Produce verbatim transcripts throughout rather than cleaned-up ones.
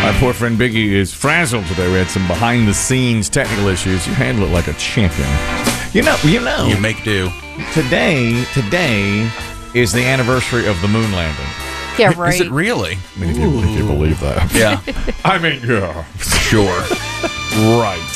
My poor friend Biggie is frazzled today. We had some behind-the-scenes technical issues. You handle it like a champion. You know, you know. You make do. Today, today is the anniversary of the moon landing. Yeah, right. Is it really? I mean, if you, if you believe that. Yeah. I mean, yeah. Sure. Right.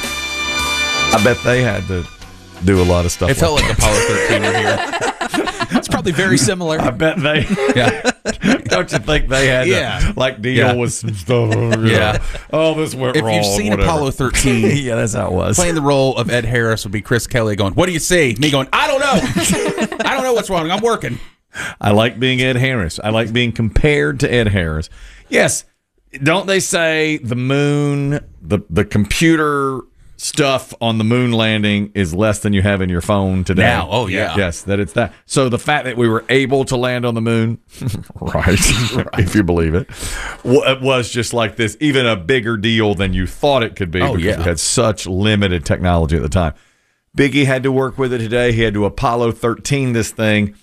I bet they had to do a lot of stuff. It like felt that. like Apollo thirteen in here. It's probably very similar. I bet they. Yeah. Don't you think they had Yeah. to, like, deal Yeah. with some stuff? You know, Yeah. Oh, this went If wrong. you've seen whatever. Apollo thirteen, yeah, that's how it was. playing the role of Ed Harris would be Chris Kelly going, "What do you see?" Me going, "I don't know. I don't know what's wrong. I'm working." I like being Ed Harris. I like being compared to Ed Harris. Yes, don't they say the moon, the the computer stuff on the moon landing is less than you have in your phone today? Now, oh, yeah. Yes, that it's that. So the fact that we were able to land on the moon, right, if you believe it, it was just like this, even a bigger deal than you thought it could be Oh, because yeah. we had such limited technology at the time. Biggie had to work with it today. He had to Apollo thirteen this thing.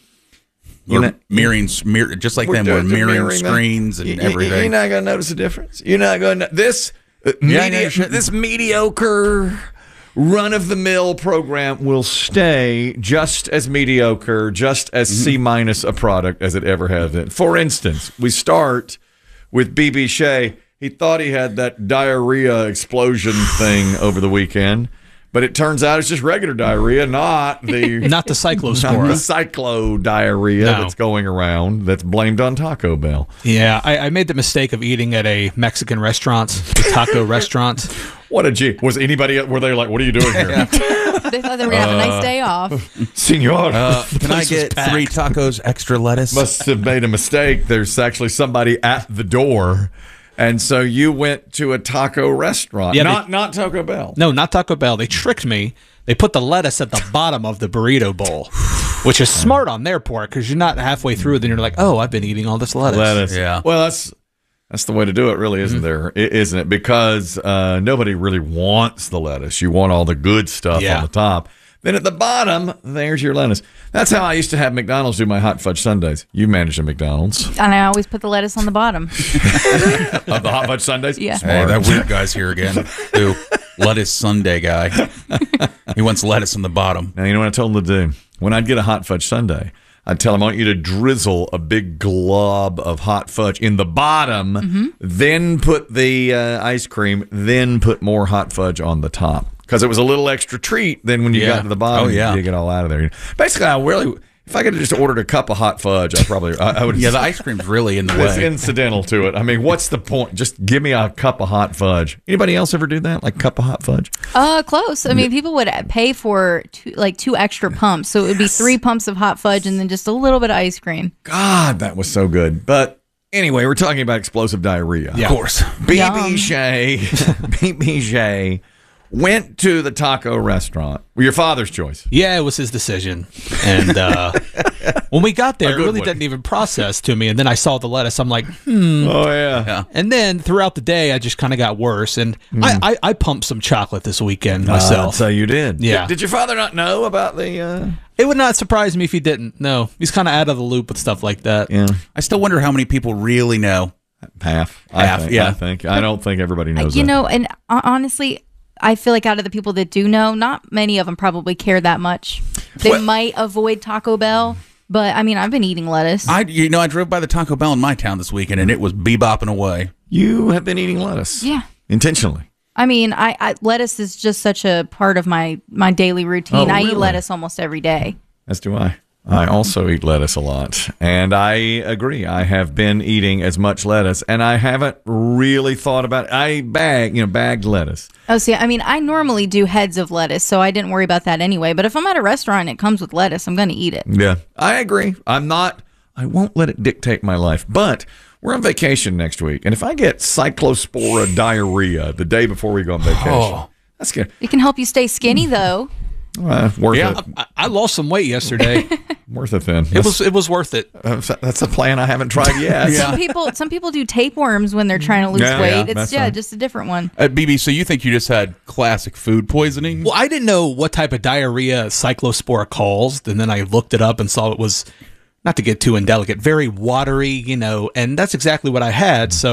You We're know, mirroring, mirror, just like them, we're doing- mirroring, mirroring them. screens and You- you- everything. You're not going to notice a difference. You're not going to this uh, Yeah, I know media, you shouldn't. this mediocre run of the mill program will stay just as mediocre, just as Mm-hmm. C minus a product as it ever has been. For instance, we start with B B Shea. He thought he had that diarrhea explosion thing over the weekend, but it turns out it's just regular diarrhea, not the Not the not the cyclospora. cyclo diarrhea No. that's going around that's blamed on Taco Bell. Yeah, I, I made the mistake of eating at a Mexican restaurant, a taco restaurant. What a G. Was anybody, were they like, what are you doing here? They thought they were going to have a nice day off. Senor, Uh, can I place was get packed. three tacos, extra lettuce? must have made a mistake. There's actually somebody at the door. And so you went to a taco restaurant. Yeah, not they- not Taco Bell. No, not Taco Bell. They tricked me. They put the lettuce at the bottom of the burrito bowl, which is smart on their part because you're not halfway through. Then you're like, oh, I've been eating all this lettuce. Lettuce. Yeah. Well, that's that's the way to do it, really, isn't there? I- Isn't it? Because uh, nobody really wants the lettuce. You want all the good stuff Yeah. on the top. Then at the bottom, there's your lettuce. That's how I used to have McDonald's do my hot fudge sundaes. You managed a McDonald's. And I always put the lettuce on the bottom. Of the hot fudge sundaes? Yeah. Hey, that weird guy's here again. Who? Lettuce Sunday guy. He wants lettuce on the bottom. Now, you know what I told him to do? When I'd get a hot fudge sundae, I'd tell him, I want you to drizzle a big glob of hot fudge in the bottom, Mm-hmm. then put the uh, ice cream, then put more hot fudge on the top. Because it was a little extra treat then when you Yeah. got to the bottom, Oh, yeah. you get all out of there. Basically, I really, if I could have just ordered a cup of hot fudge, I probably, I, I would have. Yeah, the ice cream's really in the It's way. incidental to it. I mean, what's the point? Just give me a cup of hot fudge. Anybody else ever do that? Like cup of hot fudge? Uh, close. I mean, people would pay for two, like two extra pumps. So it would be three pumps of hot fudge and then just a little bit of ice cream. God, that was so good. But anyway, we're talking about explosive diarrhea. Of course. B B Yum. Shea, B B Shea went to the taco restaurant. Your father's choice. Yeah, it was his decision. And uh, when we got there, A it good really one. didn't even process to me. And then I saw the lettuce. I'm like, hmm. Oh, yeah. And then throughout the day, I just kind of got worse. And Hmm. I, I, I pumped some chocolate this weekend Uh, myself. so you did. Yeah. Did, did your father not know about the... Uh... It would not surprise me if he didn't. No, he's kind of out of the loop with stuff like that. Yeah. I still wonder how many people really know. Half. I Half, think, yeah. I think. I don't think everybody knows you that. know, and uh, honestly, I feel like out of the people that do know, not many of them probably care that much. They Well- might avoid Taco Bell, but I mean, I've been eating lettuce. I, you know, I drove by the Taco Bell in my town this weekend, and it was bebopping away. You have been eating lettuce. Yeah. Intentionally. I mean, I, I lettuce is just such a part of my my daily routine. Oh, I really? eat lettuce almost every day. As do I. I also eat lettuce a lot. And I agree. I have been eating as much lettuce, and I haven't really thought about it. I bag, you know, bagged lettuce. Oh, see, I mean, I normally do heads of lettuce, so I didn't worry about that anyway. But if I'm at a restaurant and it comes with lettuce, I'm going to eat it. Yeah. I agree. I'm not, I won't let it dictate my life. But we're on vacation next week. And if I get cyclospora diarrhea the day before we go on vacation, Oh. that's good. It can help you stay skinny, though. Uh, worth Yeah. it. I, I lost some weight yesterday. Worth it then. It was it was worth it. That's, that's a plan I haven't tried yet. Some people, some people do tapeworms when they're trying to lose Yeah, weight. yeah, it's that's yeah, right. just a different one. Uh, B B, so you think you just had classic food poisoning? Well, I didn't know what type of diarrhea cyclospora caused, and then I looked it up and saw it was, not to get too indelicate, very watery, you know, and that's exactly what I had. So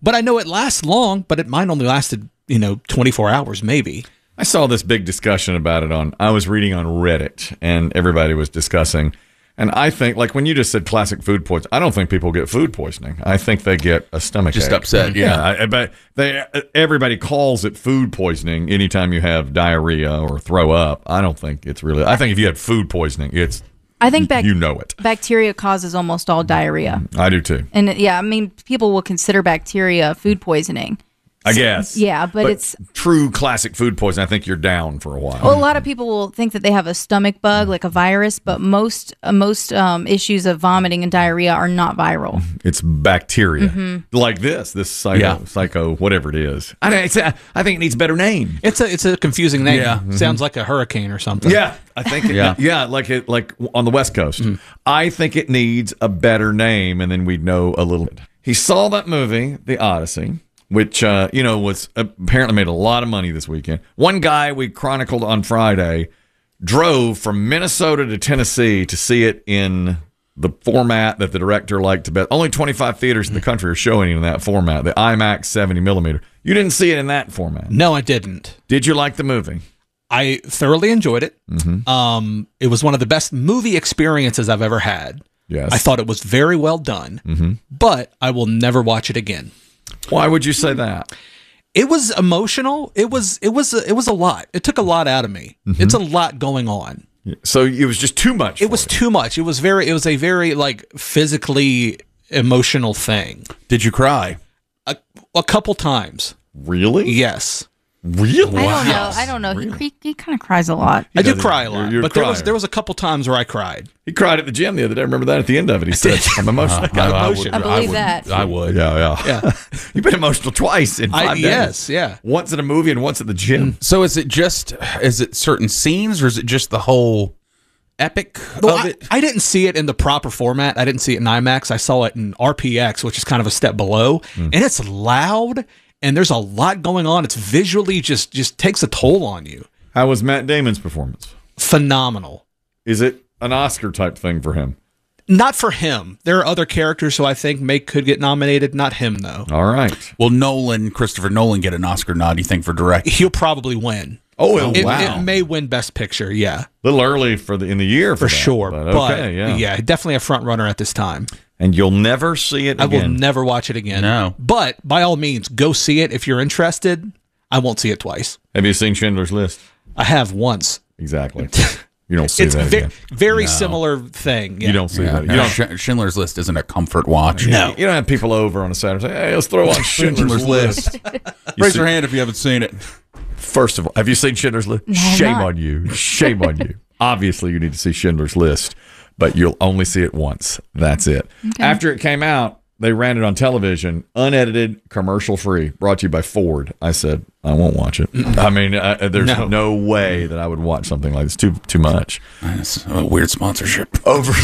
but I know it lasts long. But it mine only lasted, you know, twenty-four hours maybe. I saw this big discussion about it on, I was reading on Reddit, and everybody was discussing. And I think, like when you just said classic food poisoning, I don't think people get food poisoning. I think they get a stomach Just ache. upset, yeah. I, I bet they, everybody calls it food poisoning anytime you have diarrhea or throw up. I don't think it's really, I think if you had food poisoning, it's, I think bac- you know it. bacteria causes almost all diarrhea. I do too. And it- yeah, I mean, people will consider bacteria food poisoning. I guess. Yeah, but it's- true classic food poisoning. I think you're down for a while. Well, a lot of people will think that they have a stomach bug, like a virus, but most uh, most um, issues of vomiting and diarrhea are not viral. It's bacteria, Mm-hmm. like this, this psycho, Yeah. psycho, whatever it is. I, think it's- I think it needs a better name. It's a it's a confusing name. Yeah. Sounds like a hurricane or something. Yeah, I think. It, yeah, Yeah. yeah, like it, like on the West Coast. I think it needs a better name, and then we'd know a little bit. He saw that movie, The Odyssey, which uh, you know was apparently made a lot of money this weekend. One guy we chronicled on Friday drove from Minnesota to Tennessee to see it in the format that the director liked to bet. Only twenty-five theaters in the country are showing it in that format, the IMAX seventy millimeter. You didn't see it in that format. No, I didn't. Did you like the movie? I thoroughly enjoyed it. Um, it was one of the best movie experiences I've ever had. Yes. I thought it was very well done, but I will never watch it again. Why would you say that? It was emotional. It was it was it was a lot. It took a lot out of me. It's a lot going on. So it was just too much. It for was you. too much. It was very it was a very like physically emotional thing. Did you cry? A, a couple times. Really? Yes. Really? I don't know. I don't know. He, he, he kind of cries a lot. I do does. cry a You're- lot, you're a but there was crier. there was a couple times where I cried. He cried at the gym the other day. I remember that at the end of it. He said, I'm emotional. I, I emotion. would, I believe would, that. I would. Yeah, yeah. Yeah. You've been emotional twice in five I, days. yes, yeah. Once at a movie and once at the gym. So is it just is it certain scenes or is it just the whole epic Well, of I, it? I didn't see it in the proper format. I didn't see it in IMAX. I saw it in R P X, which is kind of a step below. And it's loud and there's a lot going on. It's visually just just takes a toll on you. How was Matt Damon's performance? Phenomenal. Is it an Oscar type thing for him? Not for him. There are other characters who I think may could get nominated. Not him though. All right. Will Nolan, Christopher Nolan, get an Oscar nod? You think for directing? He'll probably win. Oh, it, It, wow. it may win Best Picture. Yeah, A little early for the in the year for, for that, sure. But But, okay, yeah. yeah, definitely a front runner at this time. And you'll never see it I will again. never watch it again. No. But by all means, go see it if you're interested. I won't see it twice. Have you seen Schindler's List? I have once. Exactly. You don't see It's that ve- again. very similar thing. Yeah. You don't see Yeah. that. You No, don't, Sch- Schindler's List isn't a comfort watch. No. you don't have people over on a Saturday and say, hey, let's throw on Schindler's, Schindler's List. List. You Raise see- your hand if you haven't seen it. First of all, have you seen Schindler's List? No, I'm Shame not. on you. Shame on you. Obviously, you need to see Schindler's List, but you'll only see it once. That's it. After it came out, they ran it on television, unedited, commercial free, brought to you by Ford. I said, I won't watch it. I mean, uh, there's no. No. way that I would watch something like this. Too too much. That's a weird sponsorship. Over.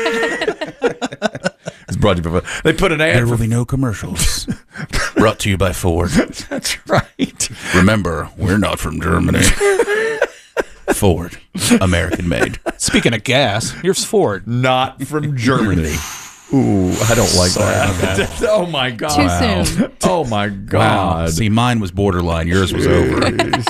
It's brought to you by Ford. They put an ad There for will be no commercials. Brought to you by Ford. That's right. Remember, we're not from Germany. Ford, American made. Speaking of gas, here's Ford. Not from Germany. Ooh, I don't like that. Oh my god. Too soon. Oh my Wow. god. See, mine was borderline. Yours was over.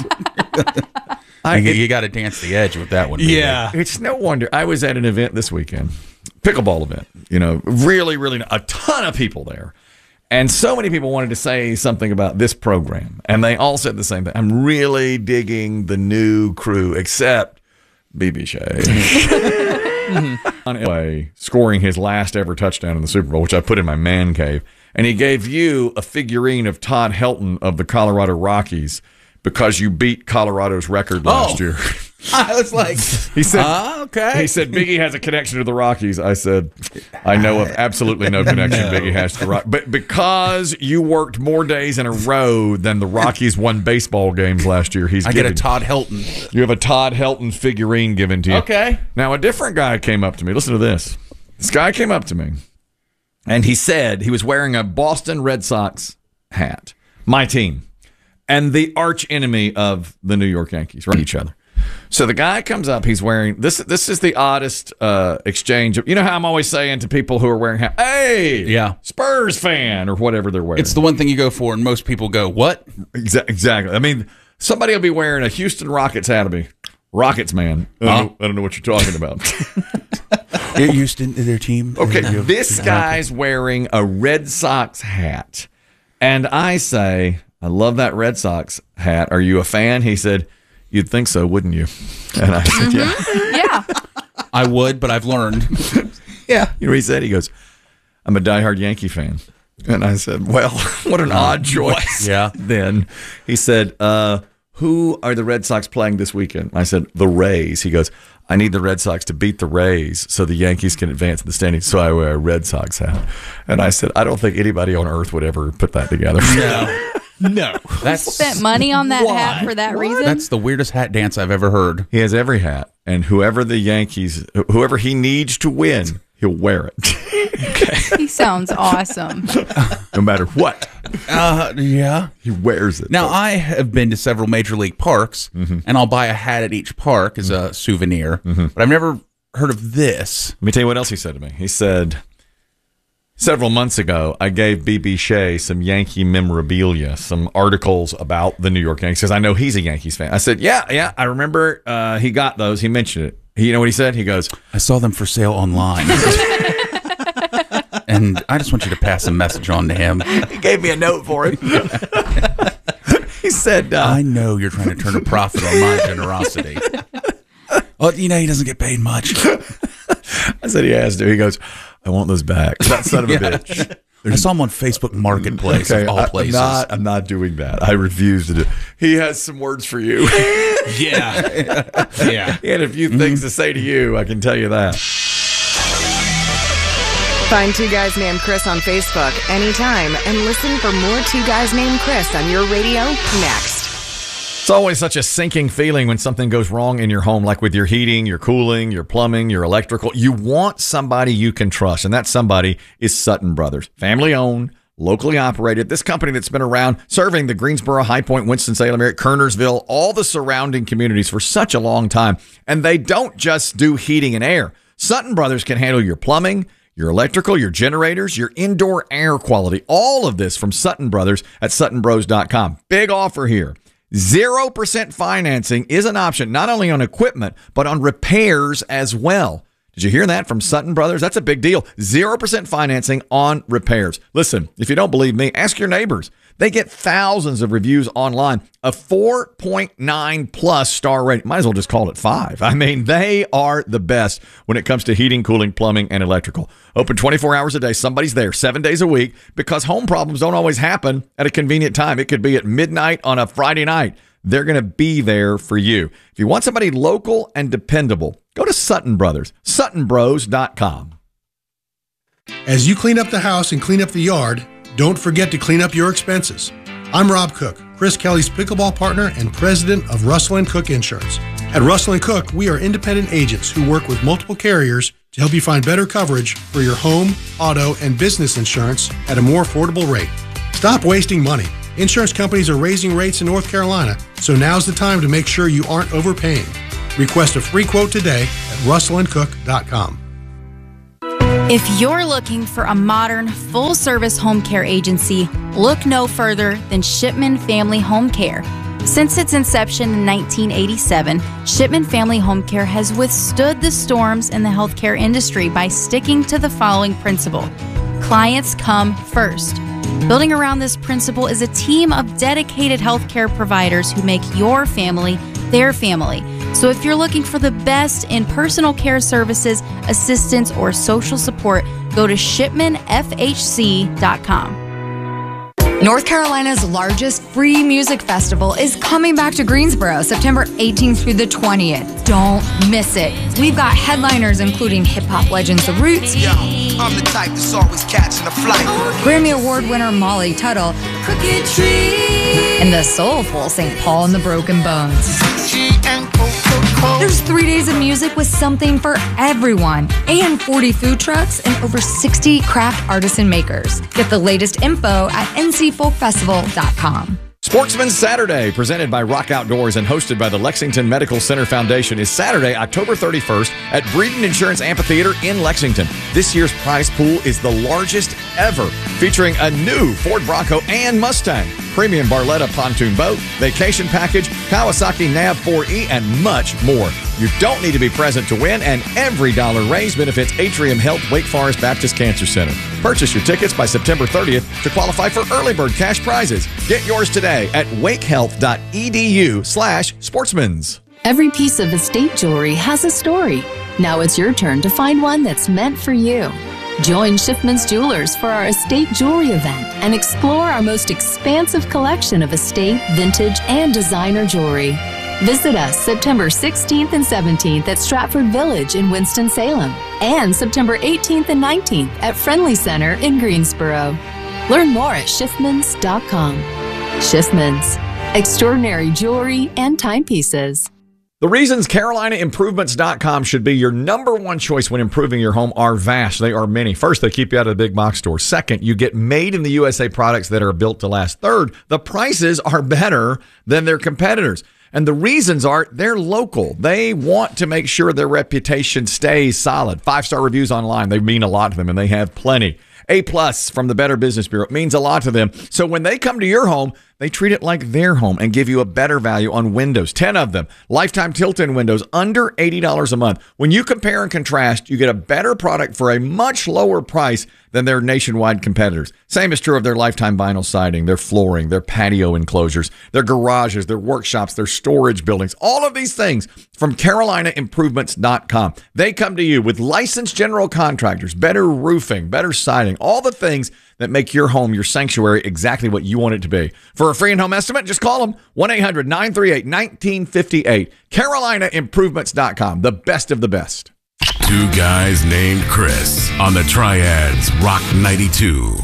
I, you it- you got to dance the edge with that one. baby. Yeah. it's no wonder. I was at an event this weekend, pickleball event. You know, really, really a ton of people there, and so many people wanted to say something about this program, and they all said the same thing. I'm really digging the new crew, except B B Shea. Anyway, scoring his last ever touchdown in the Super Bowl, which I put in my man cave, and he gave you a figurine of Todd Helton of the Colorado Rockies because you beat Colorado's record last Oh. year. I was like, He said, ah, okay. He said Biggie has a connection to the Rockies. I said, I know of absolutely no connection Biggie has to the Rockies. But because you worked more days in a row than the Rockies won baseball games last year, he's I get a giving- Todd Helton. you have a Todd Helton figurine given to you. Okay. Now, a different guy came up to me. Listen to this. This guy came up to me, and he said he was wearing a Boston Red Sox hat, my team, and the arch enemy of the New York Yankees, right? Each other. So the guy comes up. He's wearing this. This is the oddest uh, exchange. You know how I'm always saying to people who are wearing, ha- "Hey, Yeah. Spurs fan," or whatever they're wearing. It's the one thing you go for, and most people go, "What?" Exa- exactly. I mean, somebody will be wearing a Houston Rockets hat. Will be Rockets man. I don't, know, I don't know what you're talking about. Houston, their team. Okay, this guy's wearing a Red Sox hat, and I say, "I love that Red Sox hat. Are you a fan?" He said, "You'd think so, wouldn't you?" And I said, "Yeah." Yeah. I would, but I've learned. Yeah. You know what he said? He goes, "I'm a diehard Yankee fan." And I said, "Well, what an odd choice." Yeah. Then he said, uh, "Who are the Red Sox playing this weekend?" I said, "The Rays." He goes, "I need the Red Sox to beat the Rays so the Yankees can advance in the standings, so I wear a Red Sox hat." And I said, "I don't think anybody on earth would ever put that together." No. No. That's Spent money on that hat for that reason. That's the weirdest hat dance I've ever heard. He has every hat, and whoever the Yankees, whoever he needs to win, he'll wear it. He sounds awesome. No matter what, Uh, yeah. he wears it. Now, I have been to several major league parks, and I'll buy a hat at each park as a souvenir, but I've never heard of this. Let me tell you what else he said to me. He said, several months ago, I gave B B Shea some Yankee memorabilia, some articles about the New York Yankees, because I know he's a Yankees fan. I said, yeah, yeah, I remember uh, he got those. He mentioned it. He, you know what he said? He goes, I saw them for sale online. And I just want you to pass a message on to him. he gave me a note for it. He said, uh, I know you're trying to turn a profit on my generosity. Oh, you know, he doesn't get paid much. I said he has to. He goes, I want those back. That son of a Yeah. bitch. I saw him on Facebook Marketplace, of all I, places. I'm not, I'm not doing that. I refuse to do. He has some words for you. Yeah. Yeah. He had a few things to say to you. I can tell you that. Find Two Guys Named Chris on Facebook anytime and listen for more Two Guys Named Chris on your radio next. It's always such a sinking feeling when something goes wrong in your home, like with your heating, your cooling, your plumbing, your electrical. You want somebody you can trust, and that somebody is Sutton Brothers. Family owned, locally operated. This company that's been around serving the Greensboro, High Point, Winston-Salem area, Kernersville, all the surrounding communities for such a long time. And they don't just do heating and air. Sutton Brothers can handle your plumbing, your electrical, your generators, your indoor air quality. All of this from Sutton Brothers at sutton bros dot com. Big offer here. zero percent financing is an option, not only on equipment, but on repairs as well. Did you hear that from Sutton Brothers? That's a big deal. zero percent financing on repairs. Listen, if you don't believe me, ask your neighbors. They get thousands of reviews online, a four point nine plus star rating. Might as well just call it five. I mean, they are the best when it comes to heating, cooling, plumbing, and electrical. Open twenty-four hours a day. Somebody's there seven days a week because home problems don't always happen at a convenient time. It could be at midnight on a Friday night. They're going to be there for you. If you want somebody local and dependable, go to Sutton Brothers, sutton bros dot com. As you clean up the house and clean up the yard, don't forget to clean up your expenses. I'm Rob Cook, Chris Kelly's pickleball partner and president of Russell and Cook Insurance. At Russell and Cook, we are independent agents who work with multiple carriers to help you find better coverage for your home, auto, and business insurance at a more affordable rate. Stop wasting money. Insurance companies are raising rates in North Carolina, so now's the time to make sure you aren't overpaying. Request a free quote today at russell and cook dot com. If you're looking for a modern, full-service home care agency, look no further than Shipman Family Home Care. Since its inception in nineteen eighty-seven, Shipman Family Home Care has withstood the storms in the healthcare industry by sticking to the following principle: clients come first. Building around this principle is a team of dedicated healthcare providers who make your family their family. So if you're looking for the best in personal care services, assistance, or social support, go to shipman f h c dot com. North Carolina's largest free music festival is coming back to Greensboro September eighteenth through the twentieth. Don't miss it. We've got headliners including hip-hop legends The Roots, Yo, I'm the type that's always catching a flight. Grammy Award winner Molly Tuttle, Crooked Tree. and the soulful Saint Paul and the Broken Bones. G and Coca-Cola. There's three days of music with something for everyone, and forty food trucks and over sixty craft artisan makers. Get the latest info at n c folk festival dot com. Sportsman's Saturday, presented by Rock Outdoors and hosted by the Lexington Medical Center Foundation, is Saturday, October thirty-first at Breeden Insurance Amphitheater in Lexington. This year's prize pool is the largest ever, featuring a new Ford Bronco and Mustang, premium Barletta pontoon boat, vacation package, Kawasaki N A V four E, and much more. You don't need to be present to win, and every dollar raised benefits Atrium Health Wake Forest Baptist Cancer Center. Purchase your tickets by September thirtieth to qualify for early bird cash prizes. Get yours today at wakehealth.edu slash sportsmans. Every piece of estate jewelry has a story. Now it's your turn to find one that's meant for you. Join Schiffman's Jewelers for our estate jewelry event and explore our most expansive collection of estate, vintage, and designer jewelry. Visit us September sixteenth and seventeenth at Stratford Village in Winston-Salem and September eighteenth and nineteenth at Friendly Center in Greensboro. Learn more at Schiffmans dot com. Schiffmans, extraordinary jewelry and timepieces. The reasons Carolina Improvements dot com should be your number one choice when improving your home are vast. They are many. First, they keep you out of the big box stores. Second, you get made in the U S A products that are built to last. Third, the prices are better than their competitors. And the reasons are they're local. They want to make sure their reputation stays solid. Five-star reviews online, they mean a lot to them, and they have plenty. A plus from the Better Business Bureau means a lot to them. So when they come to your home, they treat it like their home and give you a better value on windows. ten of them. Lifetime tilt-in windows under eighty dollars a month. When you compare and contrast, you get a better product for a much lower price than their nationwide competitors. Same is true of their lifetime vinyl siding, their flooring, their patio enclosures, their garages, their workshops, their storage buildings. All of these things from Carolina Improvements dot com. They come to you with licensed general contractors, better roofing, better siding, all the things that make your home, your sanctuary, exactly what you want it to be. For a free in-home estimate, just call them one eight hundred nine three eight one nine five eight. Carolina Improvements dot com, the best of the best. Two guys named Chris on the Triads Rock ninety-two.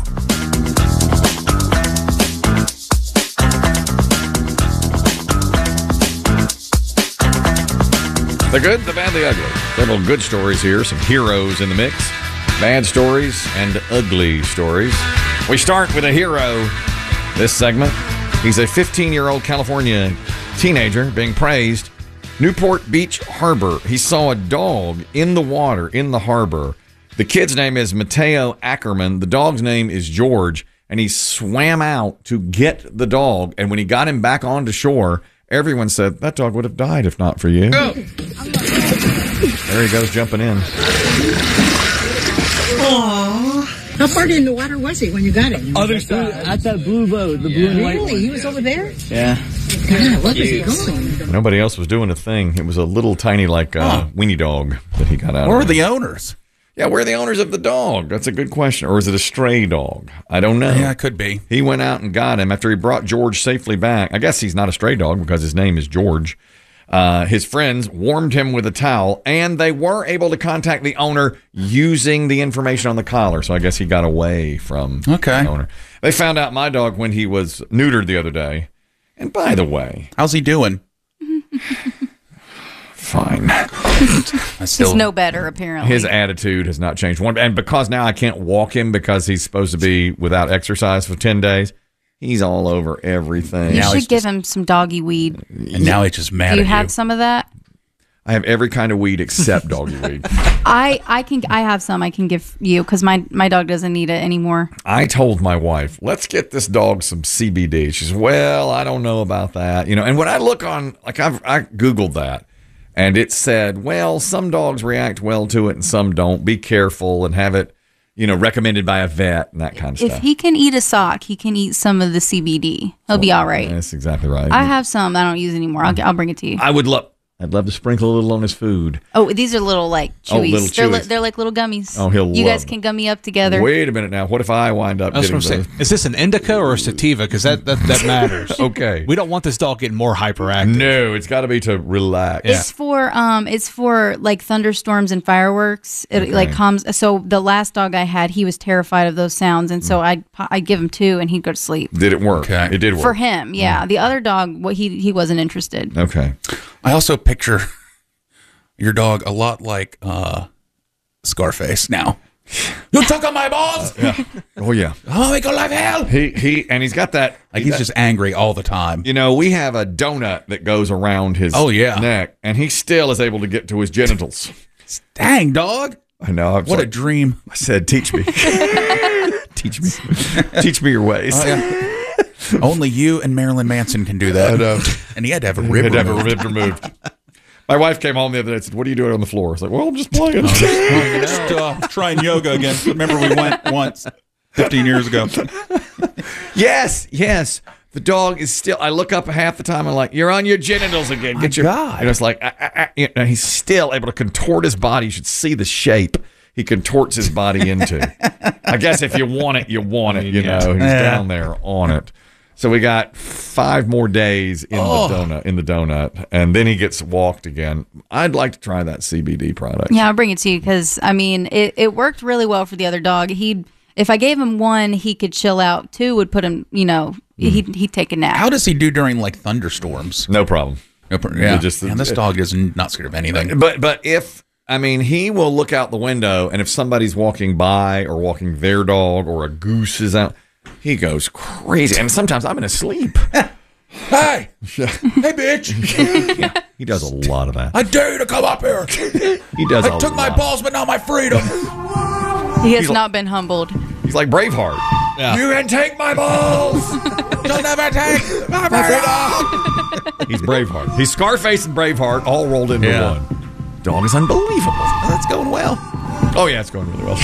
The good, the bad, the ugly. Several good stories here, some heroes in the mix. Bad stories and ugly stories. We start with a hero this segment. He's a fifteen-year-old California teenager being praised. Newport Beach Harbor. He saw a dog in the water in the harbor. The kid's name is Mateo Ackerman. The dog's name is George. And he swam out to get the dog. And when he got him back onto shore, everyone said, that dog would have died if not for you. Oh. There he goes jumping in. Aww. How far in the water was he when you got him? Other side. At that blue boat, the blue yeah. and white Really? one. He was over there? Yeah. God, what was he going? Nobody else was doing a thing. It was a little tiny, like, uh, oh. weenie dog that he got out Where of. are the owners? Yeah, where are the owners of the dog? That's a good question. Or is it a stray dog? I don't know. Yeah, it could be. He went out and got him after he brought George safely back. I guess he's not a stray dog because his name is George. Uh, his friends warmed him with a towel, and they were able to contact the owner using the information on the collar. So I guess he got away from okay. the owner. They found out my dog when he was neutered the other day. And by the way, how's he doing? Fine. Still, he's no better, apparently. His attitude has not changed. One, and because now I can't walk him because he's supposed to be without exercise for ten days, he's all over everything. You now should give just, him some doggy weed. And now he's just mad Do you at you. have some of that? I have every kind of weed except doggy weed. I, I can I have some I can give you because my, my dog doesn't need it anymore. I told my wife, let's get this dog some C B D. She says, well, I don't know about that. You know, and when I look on, like I've I Googled that, and it said, well, some dogs react well to it and some don't. Be careful and have it, you know, recommended by a vet and that kind of if stuff. If he can eat a sock, he can eat some of the C B D. He'll well, be all right. That's exactly right. I have some I don't use anymore. I'll, I'll bring it to you. I would love... I'd love to sprinkle a little on his food. Oh, these are little like chewies. Oh, little they're, chewies. Li- they're like little gummies. Oh, he'll You love guys can gummy up together. Wait a minute now. What if I wind up That's getting what I'm those? saying. Is this an indica or a sativa? Because that, that, that matters. Okay. We don't want this dog getting more hyperactive. No, it's got to be to relax. Yeah. It's for um, it's for like thunderstorms and fireworks. It Okay. like calms. So the last dog I had, he was terrified of those sounds, and so I'd I'd give him two, and he'd go to sleep. Did it work? Okay. It did work For him, yeah. The other dog, what he he wasn't interested. Okay. I also picture your dog a lot like uh, Scarface now. You took on my balls. Yeah. Oh yeah. Oh, make your life hell. He he, and he's got that. Like he's just angry all the time. You know, we have a donut that goes around his Oh, yeah. neck, and he still is able to get to his genitals. Dang, dog. I know. I was What a like- dream. I said, teach me. Teach me. Teach me your ways. Oh, yeah. Only you and Marilyn Manson can do that. I know. And he had to have a He rib had to have a removed. rib removed. My wife came home the other day and said, what are you doing on the floor? I was like, well, I'm just playing. Just uh, trying yoga again. Remember we went once fifteen years ago. Yes, yes. The dog is still, I look up half the time, I'm like, you're on your genitals again. Get your, God. And it's like, ah, ah, ah, and he's still able to contort his body. You should see the shape he contorts his body into. I guess if you want it, you want it, you know. He's Yeah. down there on it. So we got five more days in Oh. the donut, in the donut, and then he gets walked again. I'd like to try that C B D product. Yeah, I'll bring it to you because I mean it, it worked really well for the other dog. He'd if I gave him one, he could chill out. Two would put him, you know, he'd he'd take a nap. How does he do during like thunderstorms? No problem. No pro- yeah, Just- Man, this dog is not scared of anything. But but if I mean, he will look out the window, and if somebody's walking by or walking their dog or a goose is out, he goes crazy. And sometimes I'm in a sleep. Hey, hey, bitch! Yeah, he does a lot of that. I dare you to come up here. He does. I a took my lot. balls, but not my freedom. He has He's not been humbled. He's like Braveheart. Yeah. You can take my balls. You'll never take my freedom. He's Braveheart. He's Scarface and Braveheart all rolled into Yeah. one. Dog is unbelievable. That's going well. Oh yeah, it's going really well.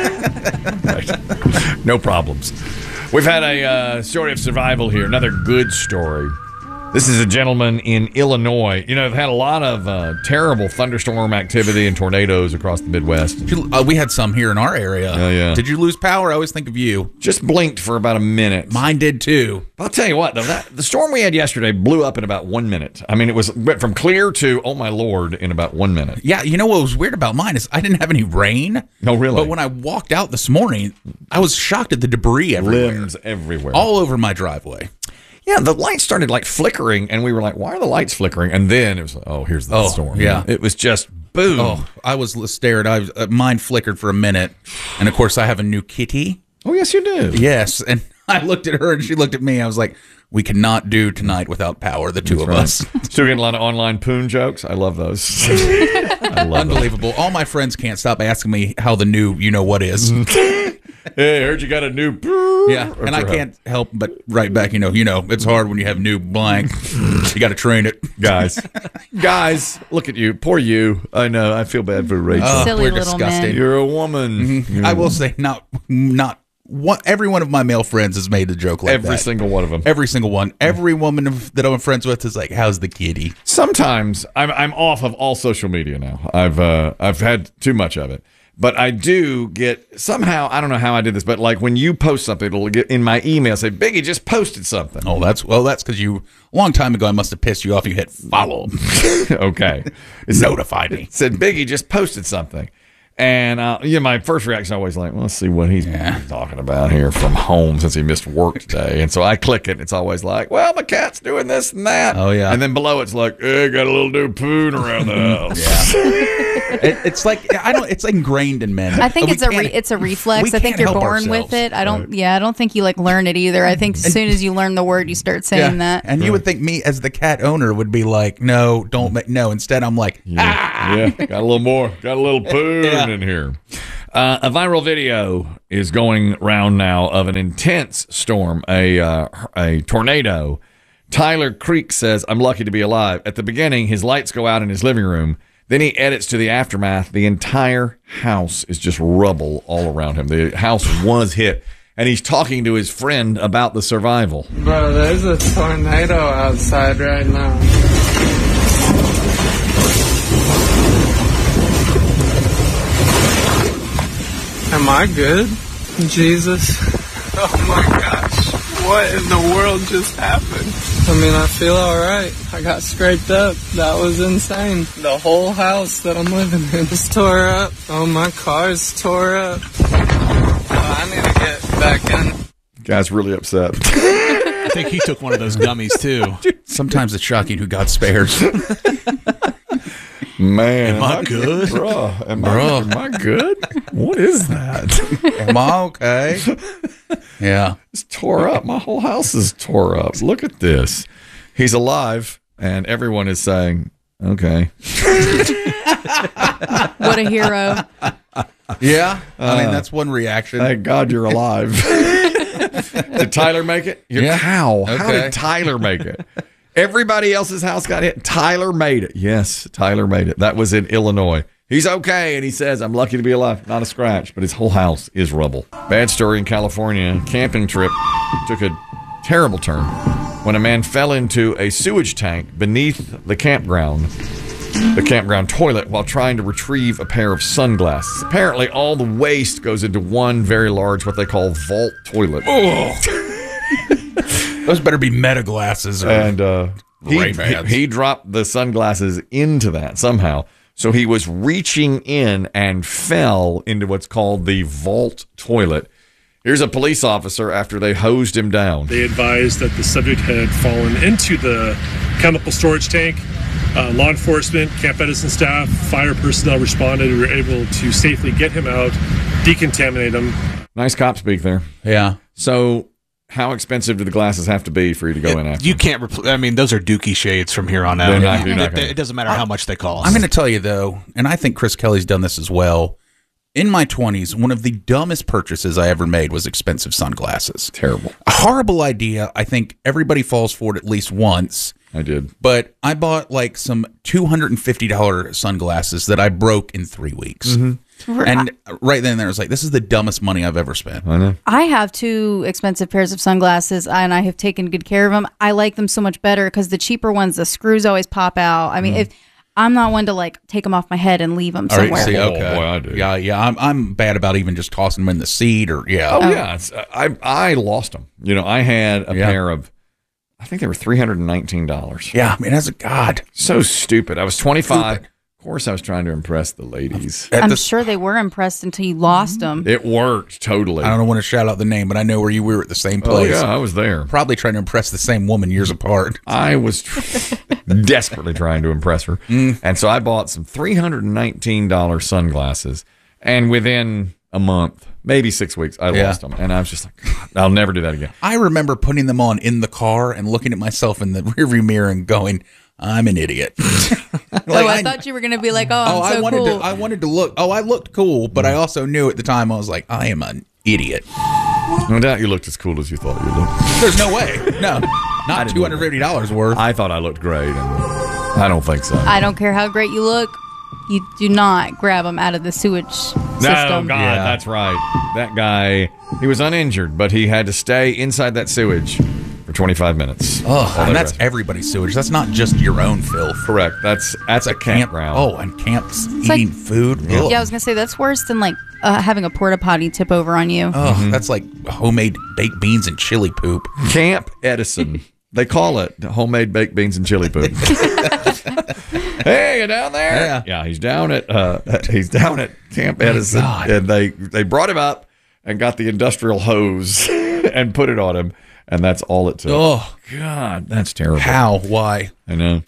Right. No problems. We've had a uh, story of survival here. Another good story. This is a gentleman in Illinois. You know, they've had a lot of uh, terrible thunderstorm activity and tornadoes across the Midwest. Did you- uh, we had some here in our area. Oh, yeah. Did you lose power? I always think of you. Just blinked for about a minute. Mine did too. I'll tell you what, though, that, the storm we had yesterday blew up in about one minute. I mean, it was went from clear to, oh my Lord, in about one minute. Yeah, you know what was weird about mine is I didn't have any rain. No, really? But when I walked out this morning, I was shocked at the debris everywhere. Limbs everywhere. All over my driveway. Yeah, the lights started like flickering, and we were like, why are the lights flickering? And then it was like, oh, here's the Oh, storm. yeah. It was just boom. Oh, I was stared. I was, uh, mine flickered for a minute, and of course, I have a new kitty. Oh, yes, you do. Yes, and I looked at her, and she looked at me. I was like, "We cannot do tonight without power, the two That's of right. us." Still getting a lot of online poon jokes. I love those. I love those. Unbelievable. All my friends can't stop asking me how the new you know what is. Hey, I heard you got a new. Yeah, and I can't help but write back. You know, you know, it's hard when you have new blank. You got to train it, guys. Guys, look at you. Poor you. I know. I feel bad for Rachel. Oh, Silly we're little disgusting. man. You're a woman. Mhm. I will say, not not one. Every one of my male friends has made a joke like Every that. single one of them. Every single one. Every woman of- that I'm friends with is like, "How's the kitty?" Sometimes I'm I'm off of all social media now. I've uh, I've had too much of it. But I do get somehow, I don't know how I did this, but like when you post something, it'll get in my email say, Biggie just posted something. Oh, that's well. That's because you a long time ago I must have pissed you off. You hit follow. Okay. It Notified me. said Biggie just posted something. And uh, yeah, my first reaction always like, well, let's see what he's Yeah. talking about here from home since he missed work today. And so I click it, and it's always like, well, my cat's doing this and that. Oh, yeah. And then below it's like, hey, got a little new poon around the house. It, it's like I don't. It's ingrained in men. I think We it's a re- can't- it's a reflex. we I think can't you're help born with ourselves. it. I don't. Yeah, I don't think you like learn it either. I think as soon as you learn the word, you start saying that. And you would think me as the cat owner would be like, no, don't make no. Instead, I'm like, ah. Yeah, got a little more, got a little poon Yeah. in here. Uh, a viral video is going round now of an intense storm, a uh, a tornado. Tyler Creek says, "I'm lucky to be alive." At the beginning, his lights go out in his living room. Then he edits to the aftermath. The entire house is just rubble all around him. The house was hit, and he's talking to his friend about the survival. Bro, there's a tornado outside right now. Am I good? Jesus. Oh my gosh. What in the world just happened? I mean, I feel alright. I got scraped up. That was insane. The whole house that I'm living in is tore up. Oh, my car's tore up. Oh, I need to get back in. Guy's really upset. I think he took one of those gummies too. Sometimes it's shocking who God spares. Man, Am I good? Bruh, am, Bruh. I, am I good? What is that? Am I okay? Yeah. It's tore up. My whole house is tore up. Look at this. He's alive, and everyone is saying, okay. What a hero. Yeah. I mean, Uh, that's one reaction. Thank God you're alive. Did Tyler make it? You're, Yeah. How? How Okay. did Tyler make it? Everybody else's house got hit. Tyler made it. Yes, Tyler made it. That was in Illinois. He's okay, and he says, I'm lucky to be alive. Not a scratch, but his whole house is rubble. Bad story in California. Camping trip took a terrible turn when a man fell into a sewage tank beneath the campground, the campground toilet, while trying to retrieve a pair of sunglasses. Apparently, all the waste goes into one very large, what they call vault toilet. Those better be meta glasses. Or And uh, he, he, Ray-Bans. he dropped the sunglasses into that somehow. So he was reaching in and fell into what's called the vault toilet. Here's a police officer after they hosed him down. They advised that the subject had fallen into the chemical storage tank. Uh, law enforcement, Camp Edison staff, fire personnel responded and were able to safely get him out, decontaminate him. Nice cop speak there. Yeah. So how expensive do the glasses have to be for you to go in after? You can't. Repl- I mean, those are Dookie shades from here on out. They're not- you're not it, gonna- it doesn't matter how much they cost. I'm going to tell you, though, and I think Chris Kelly's done this as well. In my twenties, one of the dumbest purchases I ever made was expensive sunglasses. Terrible. A horrible idea. I think everybody falls for it at least once. I did. But I bought like some two hundred fifty dollars sunglasses that I broke in three weeks. Mm-hmm. And right then and there, I was like, this is the dumbest money I've ever spent. I know. I have two expensive pairs of sunglasses, and I have taken good care of them. I like them so much better because the cheaper ones, the screws always pop out. I mean, if I'm not one to like take them off my head and leave them All right, somewhere. see, okay. Oh, boy, I do. Yeah, yeah. I'm, I'm bad about even just tossing them in the seat or, yeah. Oh, yeah. It's, I, I lost them. You know, I had a Yeah. pair of, I think they were three hundred nineteen dollars. Yeah, I mean, as a God. So stupid. I was twenty-five. Of course, I was trying to impress the ladies. I'm sure they were impressed until you lost them. It worked totally. I don't want to shout out the name, but I know where you were at the same Oh, place. yeah, I was there. Probably trying to impress the same woman years apart. I was tr- desperately trying to impress her. And so I bought some three hundred nineteen dollars sunglasses. And within a month, maybe six weeks, I Yeah. lost them. And I was just like, God, I'll never do that again. I remember putting them on in the car and looking at myself in the rearview mirror and going, I'm an idiot. oh, I, thought you were going to be like, oh, I'm Oh, so I wanted cool. to. I wanted to look. Oh, I looked cool, but I also knew at the time I was like, I am an idiot. No doubt you looked as cool as you thought you looked. There's no way. No, not two hundred fifty dollars worth. I thought I looked great, and I don't think so. I don't care how great you look. You do not grab them out of the sewage No, system. God, that's right. That guy, he was uninjured, but he had to stay inside that sewage for twenty-five minutes. Oh, While and they that's rested. everybody's sewage. That's not just your own filth. Correct. That's that's a campground. Oh, and camps like- eating food. Yeah, Ugh. I was going to say that's worse than like uh, having a porta potty tip over on you. Oh, that's like homemade baked beans and chili poop. Camp Edison. They call it homemade baked beans and chili poop. Hey, you down there? Yeah. Yeah, he's down at uh, he's down at Camp Edison, God. and they they brought him up and got the industrial hose and put it on him, and that's all it took. Oh, God, that's terrible. how? Why? I know.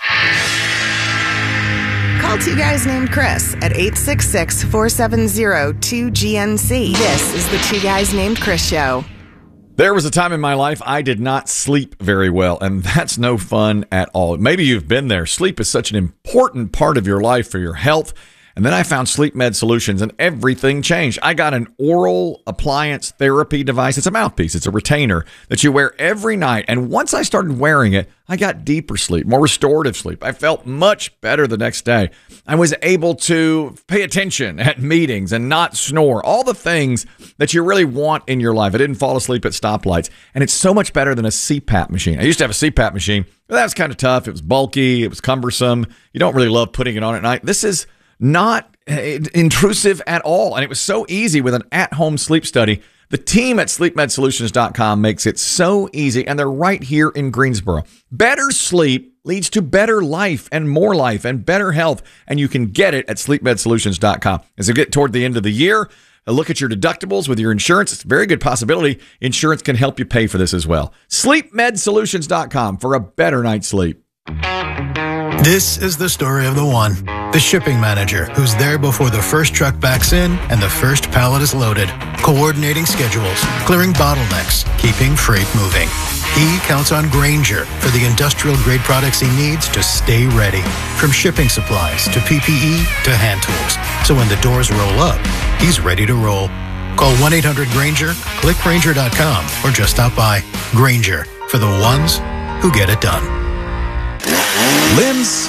Call Two Guys Named Chris at eight six six, four seven zero, two G N C. This is the Two Guys Named Chris Show. There was a time in my life I did not sleep very well, and that's no fun at all. Maybe you've been there. Sleep is such an important part of your life for your health. And then I found Sleep Med Solutions, and everything changed. I got an oral appliance therapy device. It's a mouthpiece. It's a retainer that you wear every night. And once I started wearing it, I got deeper sleep, more restorative sleep. I felt much better the next day. I was able to pay attention at meetings and not snore. All the things that you really want in your life. I didn't fall asleep at stoplights. And it's so much better than a C PAP machine. I used to have a C PAP machine, but that was kind of tough. It was bulky. It was cumbersome. You don't really love putting it on at night. This is not intrusive at all. And it was so easy with an at-home sleep study. The team at sleep med solutions dot com makes it so easy, and they're right here in Greensboro. Better sleep leads to better life and more life and better health, and you can get it at sleep med solutions dot com. As we get toward the end of the year, a look at your deductibles with your insurance. It's a very good possibility insurance can help you pay for this as well. sleep med solutions dot com for a better night's sleep. This is the story of the one. The shipping manager, who's there before the first truck backs in and the first pallet is loaded, coordinating schedules, clearing bottlenecks, keeping freight moving. He counts on Grainger for the industrial-grade products he needs to stay ready, from shipping supplies to P P E to hand tools. So when the doors roll up, he's ready to roll. Call one eight hundred Grainger, click Grainger dot com, or just stop by. Grainger, for the ones who get it done. Limbs,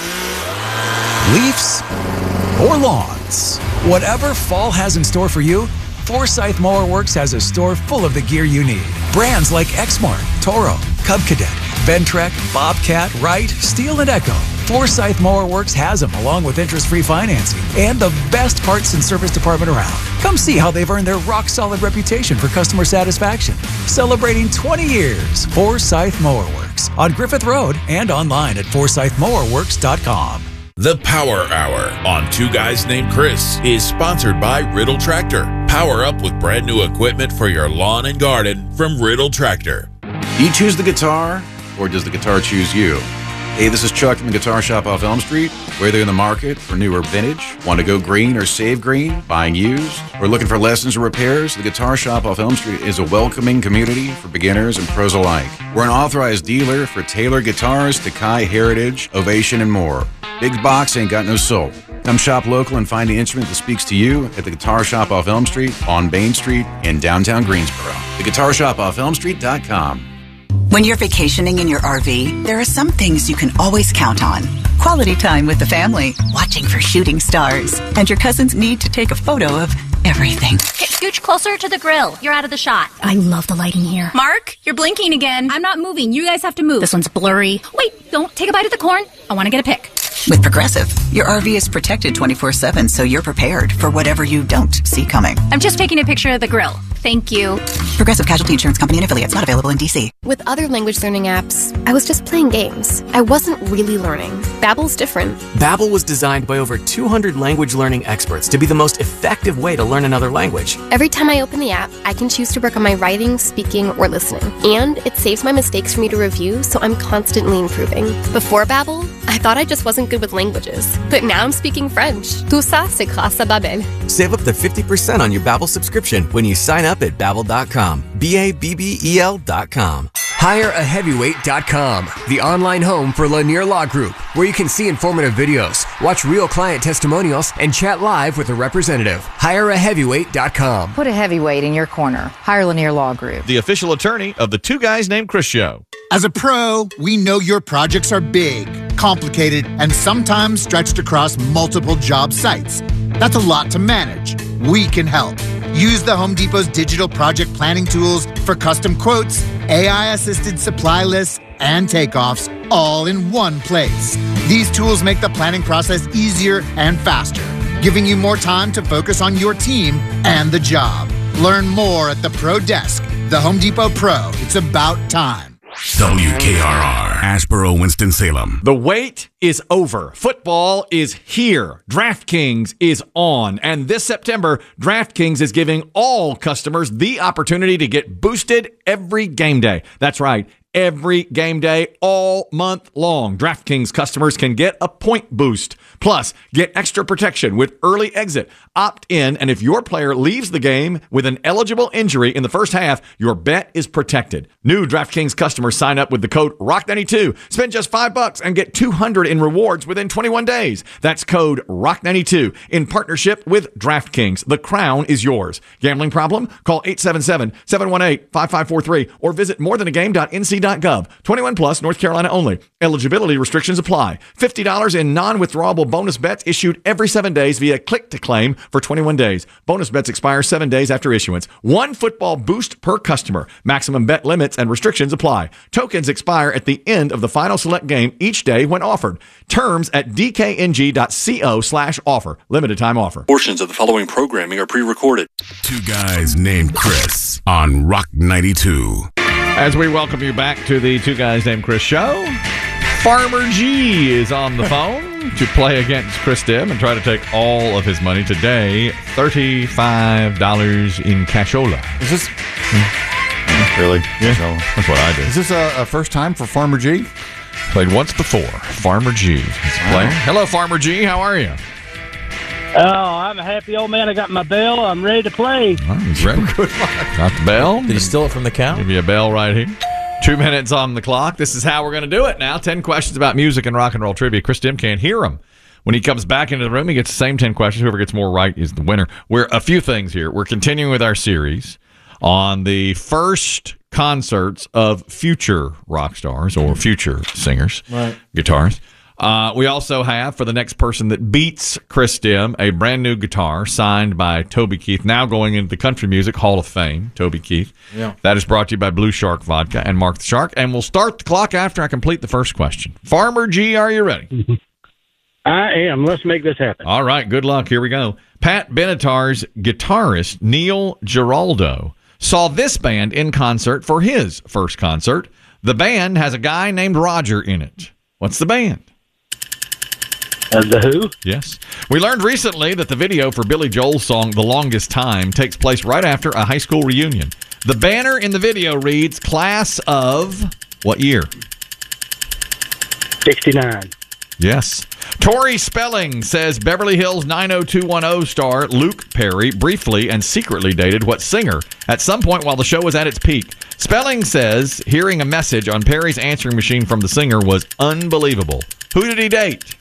leaves, or lawns. Whatever fall has in store for you, Forsyth Mower Works has a store full of the gear you need. Brands like Exmark, Toro, Cub Cadet, Ventrek, Bobcat, Wright, Steel, and Echo. Forsyth Mower Works has them, along with interest-free financing and the best parts and service department around. Come see how they've earned their rock-solid reputation for customer satisfaction. Celebrating twenty years, Forsyth Mower Works on Griffith Road and online at forsyth mower works dot com. The Power Hour on Two Guys Named Chris is sponsored by Riddle Tractor. Power up with brand new equipment for your lawn and garden from Riddle Tractor. Do you choose the guitar, or does the guitar choose you? Hey, this is Chuck from the Guitar Shop off Elm Street. Whether you're in the market for new or vintage, want to go green or save green, buying used, or looking for lessons or repairs, the Guitar Shop off Elm Street is a welcoming community for beginners and pros alike. We're an authorized dealer for Taylor Guitars, Takai, Heritage, Ovation, and more. Big box ain't got no soul. Come shop local and find the instrument that speaks to you at the Guitar Shop off Elm Street, on Main Street, in downtown Greensboro. The Guitar Shop off Elm Street dot com. When you're vacationing in your R V, there are some things you can always count on. Quality time with the family, watching for shooting stars, and your cousin's need to take a photo of everything. Okay, scooch closer to the grill. You're out of the shot. I love the lighting here. Mark, you're blinking again. I'm not moving. You guys have to move. This one's blurry. Wait, don't take a bite of the corn. I want to get a pic. With Progressive, your R V is protected twenty-four seven, so you're prepared for whatever you don't see coming. I'm just taking a picture of the grill. Thank you. Progressive Casualty Insurance Company and affiliates, not available in D C. With other language learning apps, I was just playing games. I wasn't really learning. Babbel's different. Babbel was designed by over two hundred language learning experts to be the most effective way to learn another language. Every time I open the app, I can choose to work on my writing, speaking, or listening. And it saves my mistakes for me to review, so I'm constantly improving. Before Babbel, I thought I just wasn't good with languages. But now I'm speaking French. Tout ça, c'est grâce à Babbel. Save up to fifty percent on your Babbel subscription when you sign up at babbel dot com. B A B B E L dot com. hire a heavyweight dot com, the online home for Lanier Law Group, where you can see informative videos, watch real client testimonials, and chat live with a representative. hire a heavyweight dot com. Put a heavyweight in your corner. Hire Lanier Law Group. The official attorney of the Two Guys Named Chris show. As a pro, we know your projects are big, complicated, and sometimes stretched across multiple job sites. That's a lot to manage. We can help. Use the Home Depot's digital project planning tools for custom quotes, A I-assisted supply lists, and takeoffs all in one place. These tools make the planning process easier and faster, giving you more time to focus on your team and the job. Learn more at the Pro Desk. The Home Depot Pro. It's about time. W K R R, Asheboro, Winston-Salem. The wait is over. Football is here. DraftKings is on. And this September, DraftKings is giving all customers the opportunity to get boosted every game day. That's right. Every game day, all month long. DraftKings customers can get a point boost. Plus, get extra protection with early exit. Opt in, and if your player leaves the game with an eligible injury in the first half, your bet is protected. New DraftKings customers sign up with the code rock ninety-two. Spend just five bucks and get two hundred in rewards within twenty-one days. That's code rock ninety-two in partnership with DraftKings. The crown is yours. Gambling problem? Call eight seven seven, seven one eight, five five four three or visit more than a game dot n c dot gov. twenty-one plus, North Carolina only. Eligibility restrictions apply. fifty dollars in non-withdrawable bonus bets issued every seven days via click to claim for twenty-one days. Bonus bets expire seven days after issuance. One football boost per customer. Maximum bet limits and restrictions apply. Tokens expire at the end of the final select game each day when offered. Terms at d k n g dot co slash offer. Limited time offer. Portions of the following programming are pre-recorded. Two Guys Named Chris on Rock ninety-two. As we welcome you back to the Two Guys Named Chris show, Farmer G is on the phone to play against Chris Dim and try to take all of his money today. thirty-five dollars in cashola. Is this really? Yeah, so that's what I do. Is this a, a first time for Farmer G? Played once before. Farmer G is playing. Hello, Farmer G. How are you? Oh, I'm a happy old man. I got my bell. I'm ready to play. All right, he's ready. Got the bell. Did he steal it from the cow? Give you a bell right here. Two minutes on the clock. This is how we're going to do it now. Ten questions about music and rock and roll trivia. Chris Dim can't hear them. When he comes back into the room, he gets the same ten questions. Whoever gets more right is the winner. We're a few things here. We're continuing with our series on the first concerts of future rock stars or future singers, Right. guitarists. Uh, we also have, for the next person that beats Chris Dim, a brand new guitar signed by Toby Keith, now going into the Country Music Hall of Fame, Toby Keith. Yeah. That is brought to you by Blue Shark Vodka and Mark the Shark. And we'll start the clock after I complete the first question. Farmer G, are you ready? I am. Let's make this happen. All right, good luck. Here we go. Pat Benatar's guitarist, Neil Giraldo, saw this band in concert for his first concert. The band has a guy named Roger in it. What's the band? Uh, the Who? Yes. We learned recently that the video for Billy Joel's song The Longest Time takes place right after a high school reunion. The banner in the video reads, Class of what year? sixty-nine. Yes. Tori Spelling says Beverly Hills nine oh two one oh star Luke Perry briefly and secretly dated what singer at some point while the show was at its peak. Spelling says hearing a message on Perry's answering machine from the singer was unbelievable. Who did he date?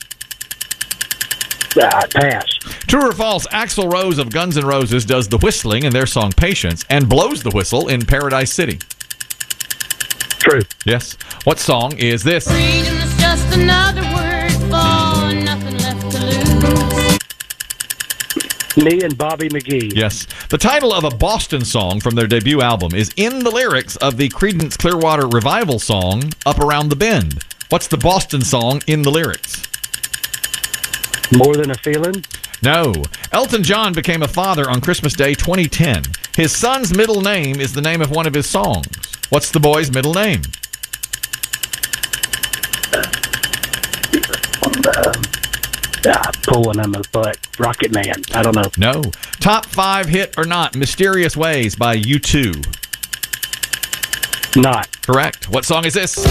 Uh, pass. True or false, Axl Rose of Guns N' Roses does the whistling in their song Patience and blows the whistle in Paradise City. True. Yes. What song is this? Freedom is just another word for nothing left to lose. Me and Bobby McGee. Yes. The title of a Boston song from their debut album is in the lyrics of the Creedence Clearwater Revival song Up Around the Bend. What's the Boston song in the lyrics? More Than a Feeling? No. Elton John became a father on Christmas Day twenty ten. His son's middle name is the name of one of his songs. What's the boy's middle name? Ah, pulling on my butt. Rocket Man. I don't know. No. Top five hit or not, Mysterious Ways by U two. Not. Correct. What song is this?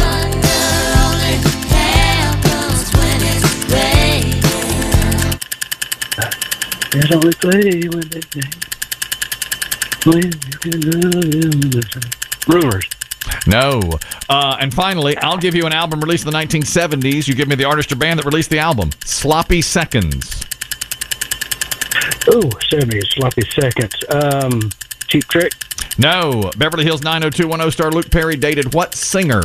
There's only play when they say. When you can love them. Rumors. No. Uh, and finally, I'll give you an album released in the nineteen seventies. You give me the artist or band that released the album. Sloppy Seconds. Oh, seventy sloppy seconds. Um, Cheap Trick. No. Beverly Hills nine oh two one oh star Luke Perry dated what singer?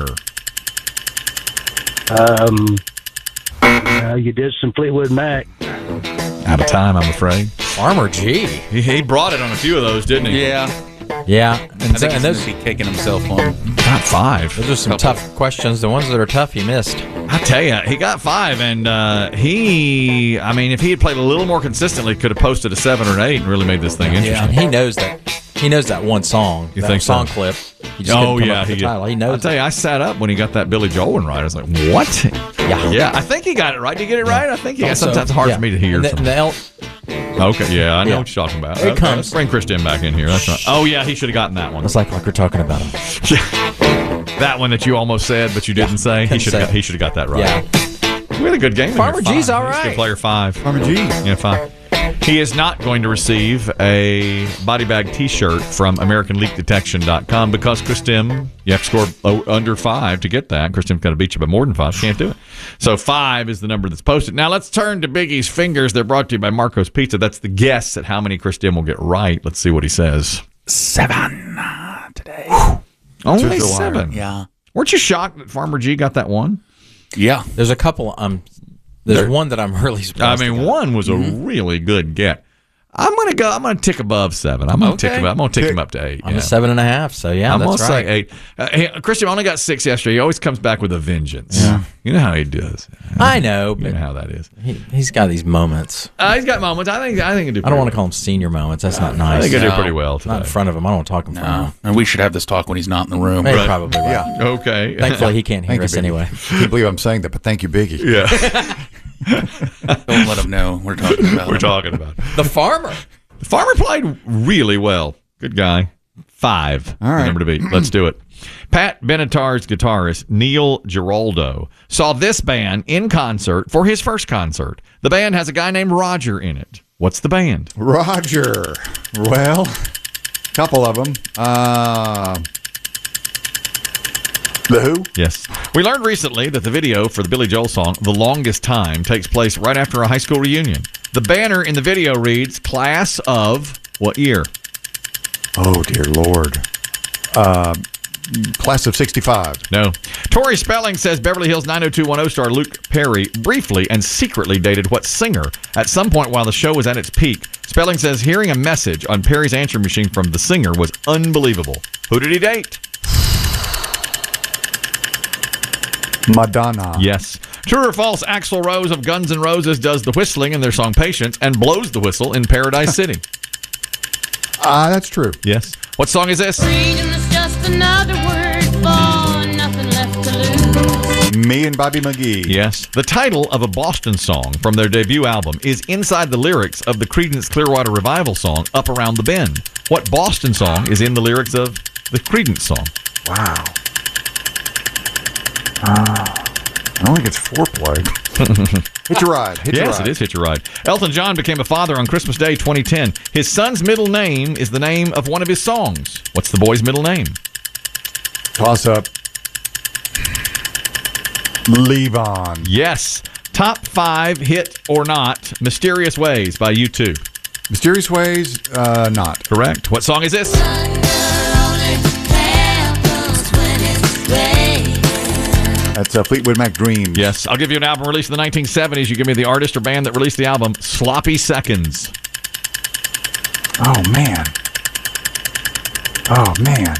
Um, uh, you did some Fleetwood Mac. Out of time, I'm afraid. Farmer G. He, he brought it on a few of those, didn't he? Yeah. Yeah. I And, think so, he's and going those, to be kicking himself on. Got five. those are some tough questions. The ones that are tough, he missed. I tell you, he got five, and uh, he, I mean, if he had played a little more consistently, could have posted a seven or an eight and really made this thing Yeah, interesting. and he knows that. He knows that one song. You that think so? song clip. He just Oh couldn't come yeah, up with he, the title. He knows. I'll tell you, I sat up when he got that Billy Joel one right. I was like, "What?" Yeah, yeah. I think he got it right. Did you get it right? I think he. Thought got so. Sometimes it's hard Yeah. for me to hear. And the, something. the El- Okay, yeah, I know Yeah. what you're talking about. It Okay, comes. Let's bring Christian back in here. That's right. Oh yeah, he should have gotten that one. It's like like we're talking about him. That one that you almost said but you didn't say. He couldn't should say have. it. He should have got that right. Yeah. We had a good game. in Farmer here. G's Five. all He's a good right. player five. Farmer G. Yeah, five. He is not going to receive a body bag T-shirt from American Leak Detection dot com because Chris Tim, you have to score o- under five to get that. Chris Tim's got to beat you by more than five. Can't do it. So five is the number that's posted. Now let's turn to Biggie's fingers. They're brought to you by Marco's Pizza. That's the guess at how many Chris Tim will get right. Let's see what he says. Seven uh, today. Only To the wire. seven. Yeah. Weren't you shocked that Farmer G got that one? Yeah. There's a couple. Um, there's There- one that I'm really I surprised. mean, he got. one was a really good get. I'm gonna go. I'm gonna tick above seven. I'm gonna tick Okay. above. I'm gonna tick him up to eight. I'm yeah. a seven and a half. So yeah, I'm that's gonna right. say eight. Uh, hey, Christian only got six yesterday. He always comes back with a vengeance. Yeah. You know how he does. I know, You but know how that is. he, he's got these moments. Uh, he's got moments. I think. I think he do. I don't want to call them senior moments. That's not nice. I think I do No. pretty well today. Not in front of him. I don't want to talk in front of No. him. And we should have this talk when he's not in the room. Hey, Right. probably right. Yeah. Okay. Thankfully, he can't hear Thank you, us Biggie. anyway. I can't believe I'm saying that, but thank you, Biggie. Yeah. Don't let him know we're talking about We're him. talking about it. The farmer. The farmer played really well. Good guy. Five. All right. The number to beat. Let's do it. Pat Benatar's guitarist, Neil Giraldo, saw this band in concert for his first concert. The band has a guy named Roger in it. What's the band? Roger. Well, a couple of them. Uh, the Who? Yes. We learned recently that the video for the Billy Joel song, The Longest Time, takes place right after a high school reunion. The banner in the video reads, class of what year? Oh, dear Lord. Uh, class of sixty-five. No. Tori Spelling says Beverly Hills nine oh two one oh star Luke Perry briefly and secretly dated what singer at some point while the show was at its peak. Spelling says hearing a message on Perry's answering machine from the singer was unbelievable. Who did he date? Madonna. Yes. True or false, Axl Rose of Guns N' Roses does the whistling in their song Patience and blows the whistle in Paradise City. Ah, uh, that's true. Yes. What song is this? Freedom is just another word for nothing left to lose. Me and Bobby McGee. Yes. The title of a Boston song from their debut album is inside the lyrics of the Creedence Clearwater Revival song Up Around the Bend. What Boston song is in the lyrics of the Creedence song? Wow. Uh, I don't think it's Foreplay. Hitch a Ride. Hitch yes, a ride. it is Hitch a Ride. Elton John became a father on Christmas Day twenty ten. His son's middle name is the name of one of his songs. What's the boy's middle name? Toss up. Levon. Yes. Top five hit or not, Mysterious Ways by U two. Mysterious Ways, uh, not. Correct. What song is this? That's uh, Fleetwood Mac Dreams. Yes. I'll give you an album released in the nineteen seventies. You give me the artist or band that released the album. Sloppy Seconds. Oh, man. Oh, man.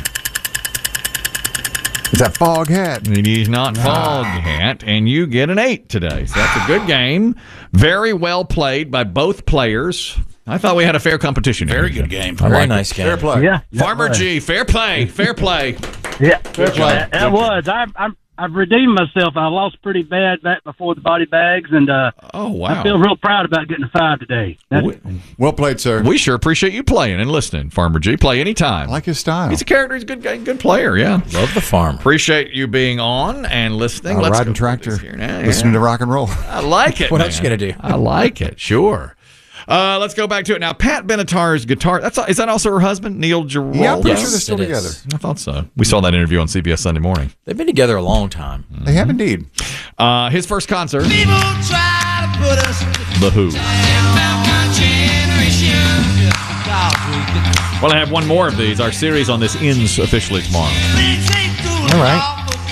Is that Foghat? It is not Foghat, and you get an eight today. So that's a good game. Very well played by both players. I thought we had a fair competition here. Very good game. Very like nice game. Fair play. Yeah. Farmer G, fair play. Fair play. Yeah. Fair play. That, that was. I, I'm. I've redeemed myself. I lost pretty bad back before the body bags, and uh, oh wow, I feel real proud about getting a five today. We, well played, sir. We sure appreciate you playing and listening, Farmer G. Play anytime. I like his style. He's a character. He's a good guy, good player. Yeah, love the farm. Appreciate you being on and listening. Uh, Let's riding go tractor, here now. listening yeah. to rock and roll. I like it. What man. else you gonna do? I like it. Sure. Uh, let's go back to it now. Pat Benatar's guitar. That's is that also her husband, Neil Giraldo? Yeah, I'm pretty Yes, sure they're still it together. is. I thought so. We saw that interview on C B S Sunday Morning. They've been together a long time. They have indeed. Uh, his first concert. People try to put us The Who. Well, I have one more of these. Our series on this ends officially tomorrow. All right.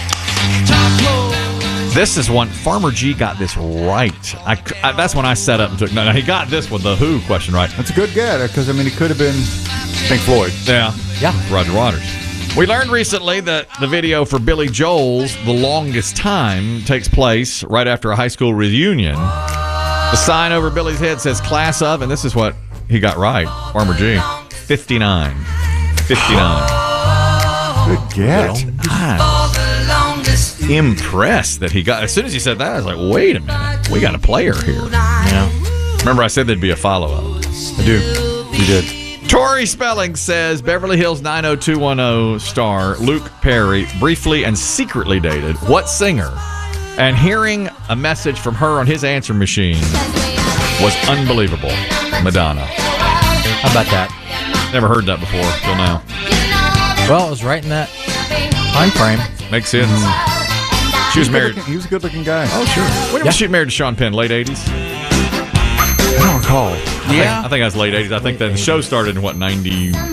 This is one. Farmer G got this right. I, I, that's when I set up and took. No, no, he got this one, the Who question right. That's a good get, because, I mean, it could have been Pink Floyd. Yeah. Yeah. Roger Waters. We learned recently that the video for Billy Joel's The Longest Time takes place right after a high school reunion. The sign over Billy's head says class of, and this is what he got right. Farmer G. fifty-nine. fifty-nine. Good get. I'm impressed that he got, as soon as he said that, I was like, wait a minute. We got a player here. Yeah. Remember I said there'd be a follow-up. I do. You did. Tori Spelling says Beverly Hills nine oh two one oh star Luke Perry briefly and secretly dated what singer? And hearing a message from her on his answer machine was unbelievable. Madonna. How about that? Never heard that before till now. Well, it was right in that time frame. Makes sense. She was married. He was a good-looking guy. Oh, sure. When Yeah. was she married to Sean Penn? Late eighties? I don't recall. I think, I think I was late eighties. I think that the show started in, what, ninety